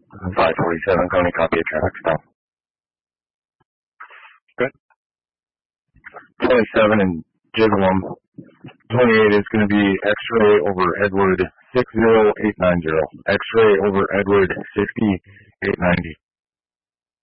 547, Coney, copy a traffic stop. Good. 27 and Jizzlem. 28 is going to be X-ray over Edward 60890. X-ray over Edward 60890.